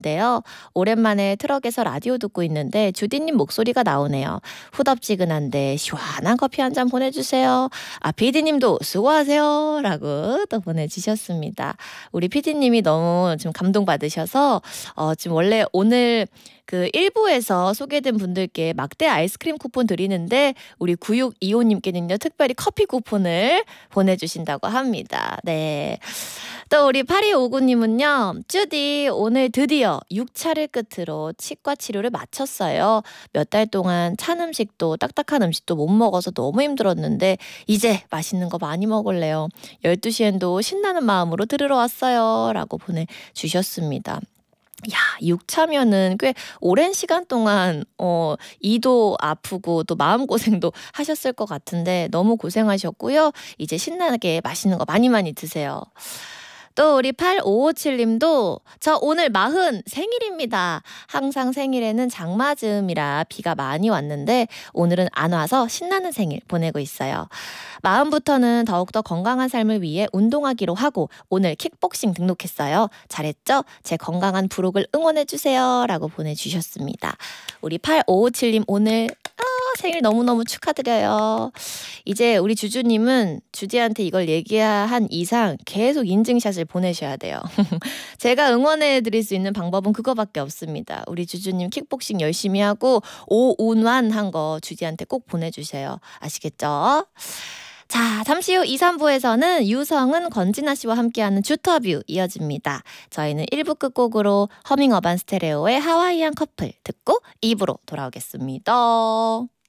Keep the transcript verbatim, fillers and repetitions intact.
네요. 오랜만에 트럭에서 라디오 듣고 있는데 주디님 목소리가 나오네요. 후덥지근한데 시원한 커피 한 잔 보내주세요. 아, 피디님도 수고하세요. 라고 또 보내주셨습니다. 우리 피디님이 너무 좀 감동받으셔서 어, 지금 원래 오늘 그 일 부에서 소개된 분들께 막대 아이스크림 쿠폰 드리는데 우리 구육이오님께는요 특별히 커피 쿠폰을 보내주신다고 합니다. 네. 또 우리 팔이오구님은요. 쭈디 오늘 드디어 육 차를 끝으로 치과 치료를 마쳤어요. 몇 달 동안 찬 음식도 딱딱한 음식도 못 먹어서 너무 힘들었는데 이제 맛있는 거 많이 먹을래요. 열두 시엔도 신나는 마음으로 들으러 왔어요. 라고 보내주셨습니다. 야, 육 차면은 꽤 오랜 시간 동안 어, 이도 아프고 또 마음고생도 하셨을 것 같은데 너무 고생하셨고요. 이제 신나게 맛있는 거 많이 많이 드세요. 또 우리 팔오오칠님도 저 오늘 마흔 생일입니다. 항상 생일에는 장마즈음이라 비가 많이 왔는데 오늘은 안 와서 신나는 생일 보내고 있어요. 마음부터는 더욱더 건강한 삶을 위해 운동하기로 하고 오늘 킥복싱 등록했어요. 잘했죠? 제 건강한 부록을 응원해주세요. 라고 보내주셨습니다. 우리 팔오오칠님 오늘 아, 생일 너무너무 축하드려요. 이제 우리 주주님은 주디한테 이걸 얘기한 이상 계속 인증샷을 보내셔야 돼요. 제가 응원해드릴 수 있는 방법은 그거밖에 없습니다. 우리 주주님 킥복싱 열심히 하고 오운완한 거 주디한테 꼭 보내주세요. 아시겠죠? 자, 잠시 후 이, 삼 부에서는 유성은 권진아 씨와 함께하는 주터뷰 이어집니다. 저희는 일 부 끝곡으로 허밍 어반 스테레오의 하와이안 커플 듣고 이 부로 돌아오겠습니다.